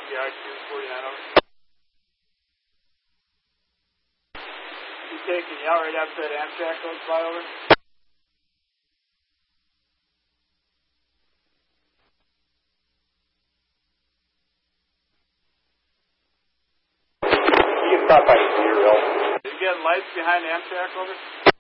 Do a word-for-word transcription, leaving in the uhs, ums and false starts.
yard two forty-nine over. You taking you out right after that Amtrak goes by over? You can stop by zero. Are you getting lights behind the Amtrak over?